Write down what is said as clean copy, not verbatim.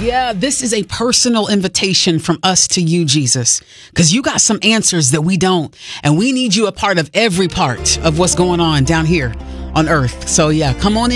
Yeah, this is a personal invitation from us to you, Jesus, because you got some answers that we don't, and we need you a part of every part of what's going on down here on earth. So yeah, come on in.